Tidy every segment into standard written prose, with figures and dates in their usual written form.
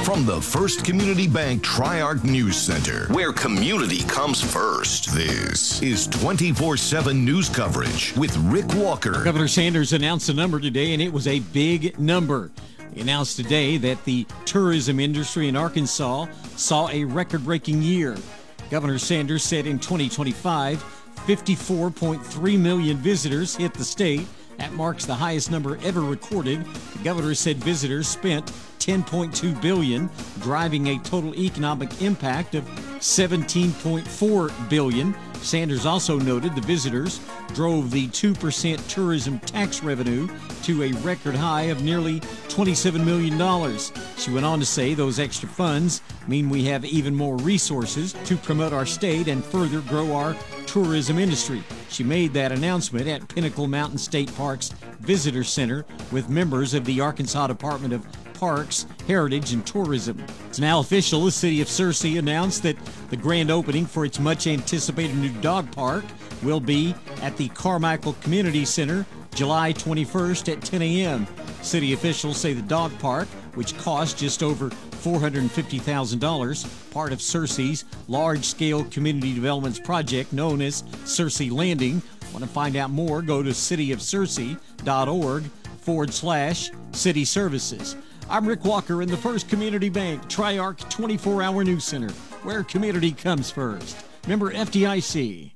From the First Community Bank Tri-Arc News Center, where community comes first, this is 24/7 news coverage with Rick Walker. Governor Sanders announced a number today, and it was a big number. He announced today that the tourism industry in Arkansas saw a record-breaking year. Governor Sanders said in 2025, 54.3 million visitors hit the state. That marks the highest number ever recorded. The governor said visitors spent $10.2 billion, driving a total economic impact of $17.4 billion. Sanders also noted the visitors drove the 2% tourism tax revenue to a record high of nearly $27 million. She went on to say those extra funds mean we have even more resources to promote our state and further grow our tourism industry. She made that announcement at Pinnacle Mountain State Park's Visitor Center with members of the Arkansas Department of Parks, Heritage, and Tourism. It's now official. The city of Searcy announced that the grand opening for its much-anticipated new dog park will be at the Carmichael Community Center July 21st at 10 a.m. City officials say the dog park, which cost just over $450,000, part of Searcy's large-scale community development project known as Searcy Landing. Want to find out more? Go to cityofsearcy.org/city services. I'm Rick Walker in the First Community Bank Tri-Arc 24-hour News Center, where community comes first. Member FDIC.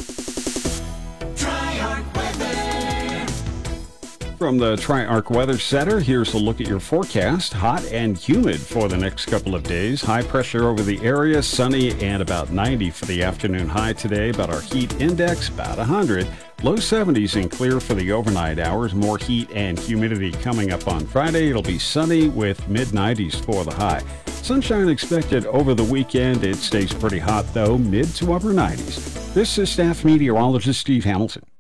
From the Tri-Arc Weather Center, here's a look at your forecast. Hot and humid for the next couple of days. High pressure over the area, sunny and about 90 for the afternoon high today. But our heat index, about 100. Low 70s and clear for the overnight hours. More heat and humidity coming up on Friday. It'll be sunny with mid-90s for the high. Sunshine expected over the weekend. It stays pretty hot, though, mid to upper 90s. This is staff meteorologist Steve Hamilton.